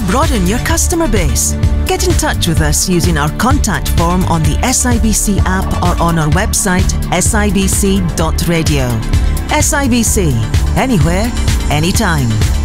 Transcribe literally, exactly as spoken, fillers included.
broaden your customer base? Get in touch with us using our contact form on the S I B C app or on our website S I B C dot radio. S I B C, anywhere, anytime.